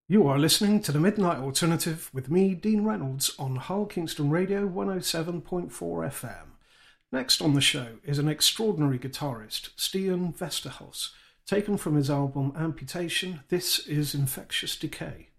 You are listening to the Midnight Alternative with me, Dean Reynolds, on Hull Kingston Radio 107.4 FM. Next on the show is an extraordinary guitarist, Stian Vesterhus. Taken from his album Amputation, this is Infectious Decay.